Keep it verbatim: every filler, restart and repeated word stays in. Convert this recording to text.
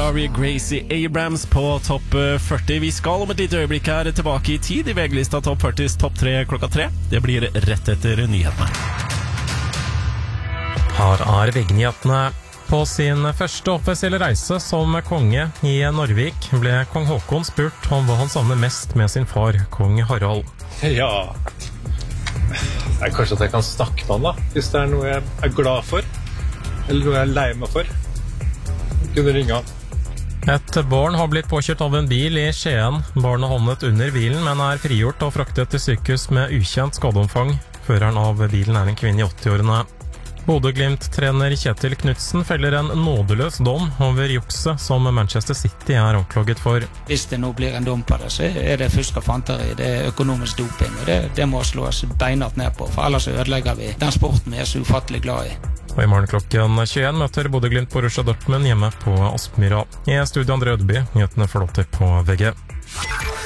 Laurie Gracie Abrams på topp førti. Vi skal om et lite øyeblikk her tilbake i tid i V G-lista topp førtis topp tre klokka tre. Det blir rett etter nyhetene. Her er V G-nyhetene. På sin første offisielle reise som konge i Norvik ble kong Håkon spurt om hva han savner mest med sin far, kong Harald. Ja, det er kanskje at jeg kan snakke med han da, hvis det er noe jeg er glad for, eller noe jeg er lei meg for. Jeg kunne ringe han. Et barn har blitt påkjørt av en bil i Skien. Barnet havnet under bilen, men er frigjort og fraktet til sykehus med ukjent skadeomfang. Føreren av bilen er en kvinne i åtti-årene. Bodø-Glimt-trener Kjetil Knudsen feller en nådeløs dom over jukset som Manchester City er anklaget for. Hvis det nå blir en dom på det, så er det fusk og fanteri, det er økonomisk doping, og det, det må slås beinhardt ned på, for ellers ødelegger vi den sporten vi er så ufattelig glad i. Og i morgen klokken tjueen møter Bodø-Glimt Borussia Dortmund hjemme på Aspmyra. I studio André Ødeby, nyhetene flåter på V G.